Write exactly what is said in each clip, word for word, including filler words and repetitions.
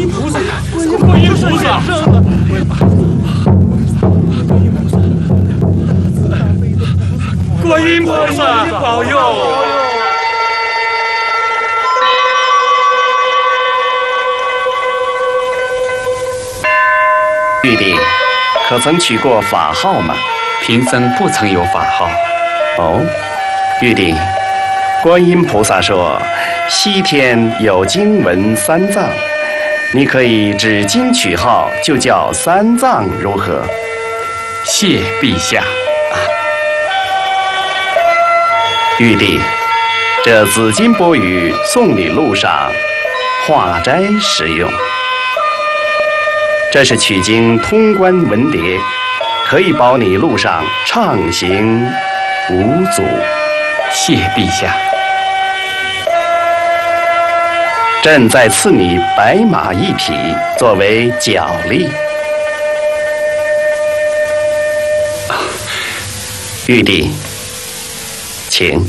音菩萨，观音菩萨，观音菩萨保佑！ 玉帝，可曾取过法号吗？ 贫僧不曾有法号。 哦，玉帝，观音菩萨说，西天有经文三藏，你可以指经取号，就叫三藏，如何？ 谢陛下。 玉帝，这紫金钵盂送礼路上化斋使用。这是取经通关文牒，可以保你路上畅行无阻。 谢陛下。 朕再赐你白马一匹，作为奖励。玉帝，请。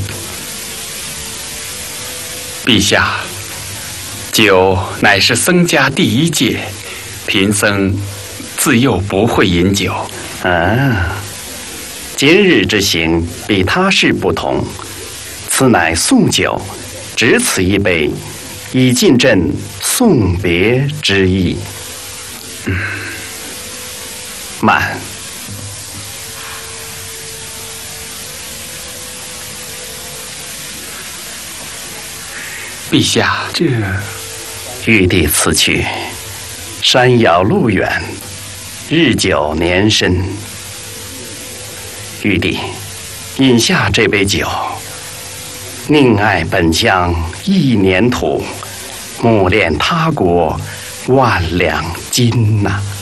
陛下，酒乃是僧家第一戒，贫僧自幼不会饮酒。 啊，今日之行比他事不同，此乃送酒，只此一杯，以尽朕送别之意。嗯，慢。 陛下，这玉帝此去，山遥路远，日久年深。玉帝，饮下这杯酒，宁爱本疆一年土，莫恋他国万两金呐、啊。